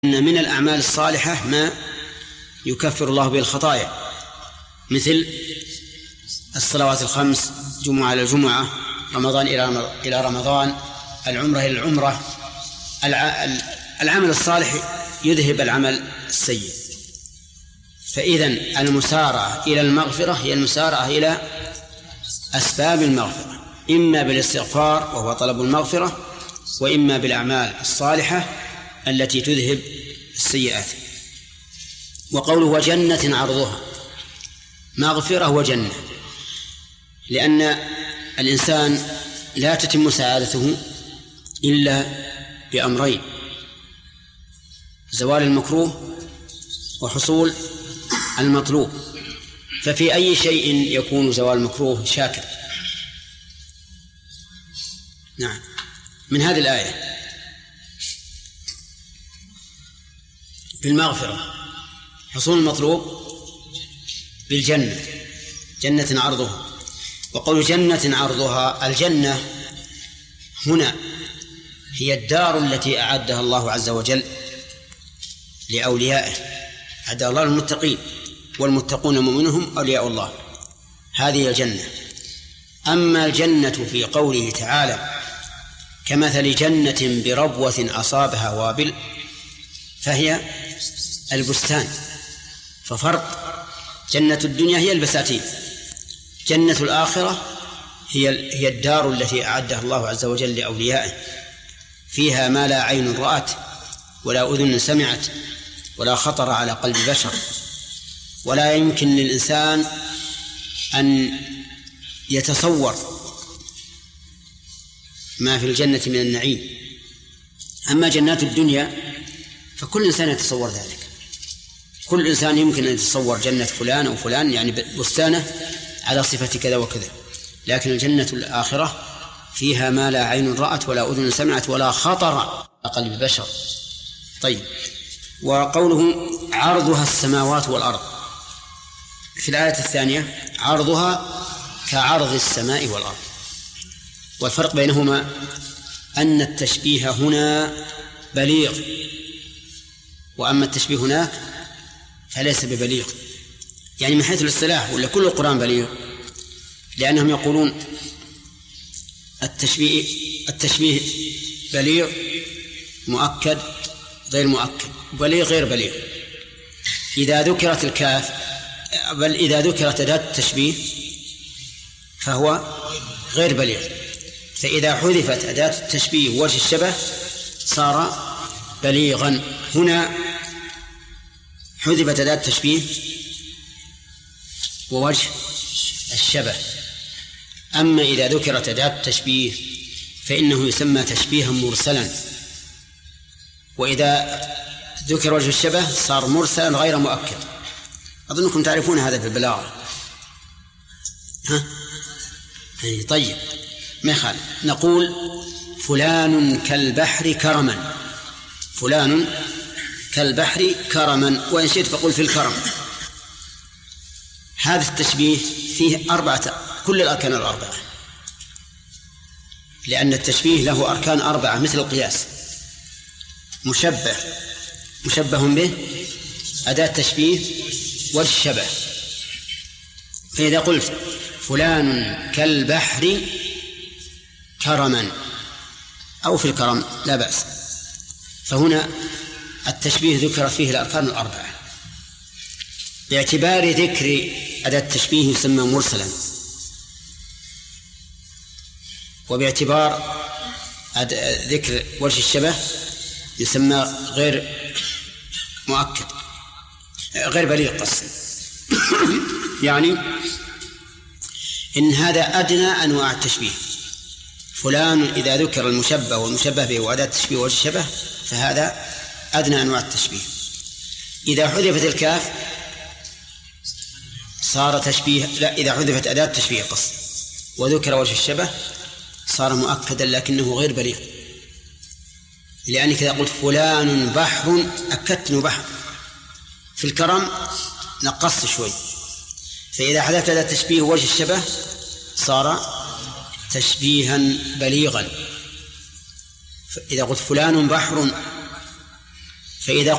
إن من الأعمال الصالحة ما يكفر الله به الخطايا، مثل الصلوات الخمس، جمعة إلى الجمعة، رمضان إلى رمضان، العمرة إلى العمرة. العمل الصالح يذهب العمل السيء. فإذن المسارعة إلى المغفرة هي المسارعة إلى أسباب المغفرة، إما بالاستغفار وهو طلب المغفرة، وإما بالأعمال الصالحة التي تذهب السيئات. وقوله وجنة عرضها، مغفرة وجنة، لأن الإنسان لا تتم سعادته إلا بأمرين: زوال المكروه وحصول المطلوب. ففي أي شيء يكون زوال المكروه شاكر؟ نعم، من هذه الآية بالمغفرة، حصول المطلوب بالجنة، جنة عرضها. وقول جنة عرضها، الجنة هنا هي الدار التي أعدها الله عز وجل لأوليائه، أعدها الله للمتقين، والمتقون مؤمنهم أولياء الله، هذه الجنة. أما الجنة في قوله تعالى كمثل جنة بربوة أصابها وابل، فهي البستان. ففرق، جنة الدنيا هي البساتين، جنة الآخرة هي الدار التي أعدها الله عز وجل لأوليائه، فيها ما لا عين رأت ولا أذن سمعت ولا خطر على قلب بشر، ولا يمكن للإنسان أن يتصور ما في الجنة من النعيم. أما جنات الدنيا فكل إنسان يتصور ذلك، كل إنسان يمكن أن يتصور جنة فلان أو فلان، يعني بستانه على صفة كذا وكذا. لكن الجنة الآخرة فيها ما لا عين رأت ولا أذن سمعت ولا خطر على قلب بشر. طيب، وقوله عرضها السماوات والأرض، في الآية الثانية عرضها كعرض السماء والأرض. والفرق بينهما أن التشبيه هنا بليغ، وأما التشبيه هناك فليس ببليغ، يعني من حيث الاصطلاح ولا كل القرآن بليغ، لأنهم يقولون التشبيه بليغ مؤكد غير مؤكد، بليغ غير بليغ. إذا ذكرت الكاف، بل إذا ذكرت أداة التشبيه فهو غير بليغ. فإذا حذفت أداة التشبيه ووجه الشبه صار بليغا. هنا حذفت أداة التشبيه ووجه الشبه. أما إذا ذكرت أداة التشبيه فإنه يسمى تشبيها مرسلا، وإذا ذكر وجه الشبه صار مرسلا غير مؤكد. أظنكم تعرفون هذا في البلاغة. طيب، ما يخالف، نقول فلان كالبحر كرما، فلان كالبحر كرما، وإن شئت فقل في الكرم. هذا التشبيه فيه كل الأركان الأربعة، لأن التشبيه له أركان أربعة مثل القياس: مشبه به، أداة تشبيه، والشبه. فإذا قلت فلان كالبحر كرما أو في الكرم لا بأس، فهنا التشبيه ذكر فيه الأركان الأربعة. باعتبار ذكر أداة التشبيه يسمى مرسلا، وباعتبار ذكر وجه الشبه يسمى غير مؤكد، غير بليغ قصد. يعني إن هذا أدنى أنواع التشبيه. فلان إذا ذكر المشبه والمشبه به وأداة التشبيه ووجه الشبه فهذا أدنى أنواع التشبيه. إذا حذفت الكاف صار تشبيه، لا، إذا حذفت أداة التشبيه قصد وذكر وجه الشبه صار مؤكدا لكنه غير بليغ، لأنك إذا قلت فلان بحر أكدت أنه بحر. في الكرم نقصت شوي، فإذا حذفت أداة التشبيه ووجه الشبه صار تشبيها بليغا. إذا قلت فلان بحر فإذا